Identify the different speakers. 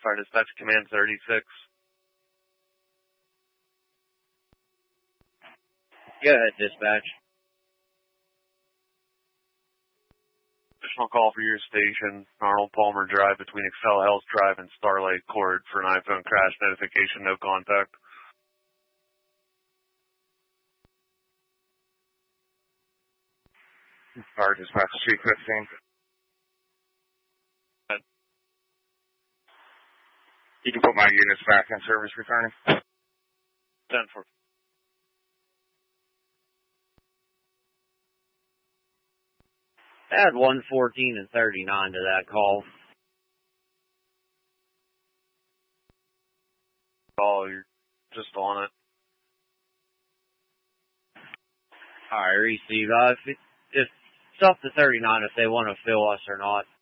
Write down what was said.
Speaker 1: Fire Dispatch Command 36.
Speaker 2: Go ahead, dispatch.
Speaker 1: Additional call for your station, Arnold Palmer Drive between Excel Health Drive and Starlight Court for an iPhone crash notification, no contact.
Speaker 3: Fire Dispatch 215. You can put my units back in service returning.
Speaker 1: 10-4.
Speaker 2: Add 114 and 39 to that call.
Speaker 1: Oh, you're just on it.
Speaker 2: Alright, receive. If it's up to 39 if they want to fill us or not.